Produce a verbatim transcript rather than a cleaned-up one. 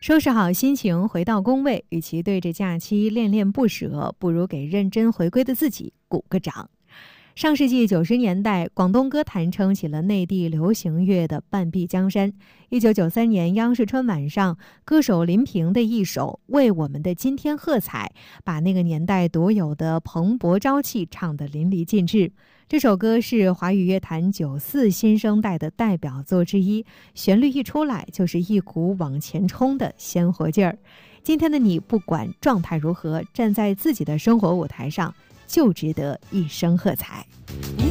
收拾好心情回到工位，与其对着假期恋恋不舍，不如给认真回归的自己鼓个掌。上世纪九十年代，广东歌坛撑起了内地流行乐的半壁江山。一九九三年央视春晚上，歌手林萍的一首《为我们的今天喝彩》，把那个年代独有的蓬勃朝气唱得淋漓尽致。这首歌是华语乐坛九四新生代的代表作之一，旋律一出来就是一股往前冲的鲜活劲儿。今天的你，不管状态如何，站在自己的生活舞台上，就值得一声喝彩。 你